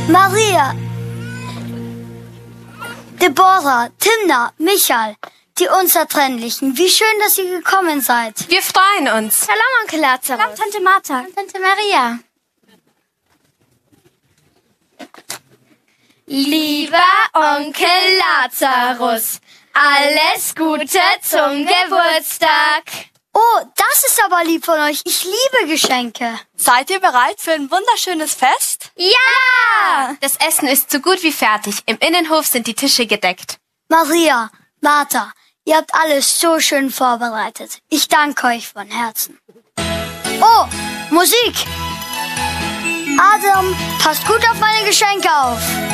Maria, Deborah, Timna, Michael, die Unzertrennlichen. Wie schön, dass ihr gekommen seid. Wir freuen uns. Hallo, Onkel Lazarus. Hallo, Tante Martha. Und Tante Maria. Lieber Onkel Lazarus, alles Gute zum Geburtstag. Oh, das ist aber lieb von euch. Ich liebe Geschenke. Seid ihr bereit für ein wunderschönes Fest? Ja! Das Essen ist so gut wie fertig. Im Innenhof sind die Tische gedeckt. Maria, Martha, ihr habt alles so schön vorbereitet. Ich danke euch von Herzen. Oh, Musik! Adam, passt gut auf meine Geschenke auf.